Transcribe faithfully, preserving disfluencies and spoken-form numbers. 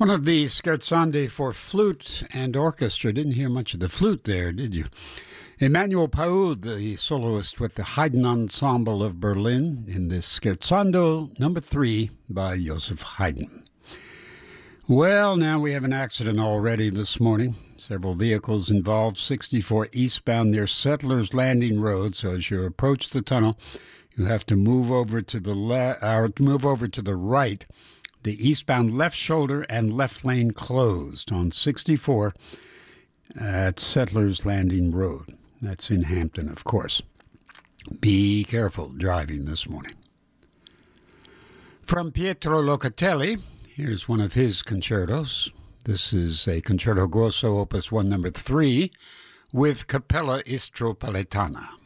One of the scherzandi for flute and orchestra. Didn't hear much of the flute there, did you? Emmanuel Paud, the soloist with the Haydn Ensemble of Berlin, in this scherzando number three by Joseph Haydn. Well, now we have an accident already this morning. Several vehicles involved, sixty-four eastbound near Settlers Landing Road. So as you approach the tunnel, you have to move over to the le- or move over to the right. The eastbound left shoulder and left lane closed on sixty-four at Settlers Landing Road. That's in Hampton, of course. Be careful driving this morning. From Pietro Locatelli, here's one of his concertos. This is a Concerto Grosso, Opus one, number three, with Cappella Istropaletana.